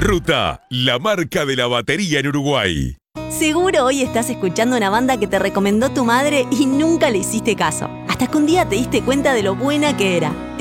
Ruta, la marca de la batería en Uruguay. Seguro hoy estás escuchando una banda que te recomendó tu madre y nunca le hiciste caso. Hasta que un día te diste cuenta de lo buena que era.